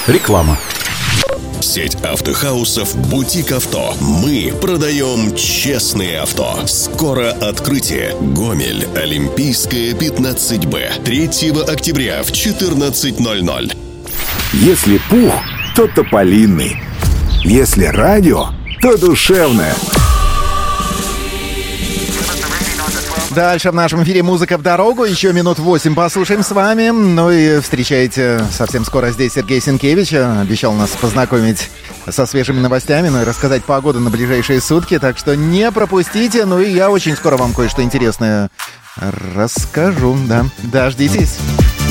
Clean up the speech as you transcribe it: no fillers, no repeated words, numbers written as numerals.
Реклама. Сеть автохаусов «Бутик Авто». Мы продаем честные авто. Скоро открытие. Гомель. Олимпийская, 15Б. 3 октября в 14:00. Если пух, то тополиный. Если радио, то душевное. Дальше в нашем эфире «Музыка в дорогу». Еще минут 8 послушаем с вами. Ну и встречайте совсем скоро здесь Сергей Сенкевич. Обещал нас познакомить со свежими новостями, ну и рассказать погоду на ближайшие сутки. Так что не пропустите. Ну и я очень скоро вам кое-что интересное расскажу. Да, дождитесь.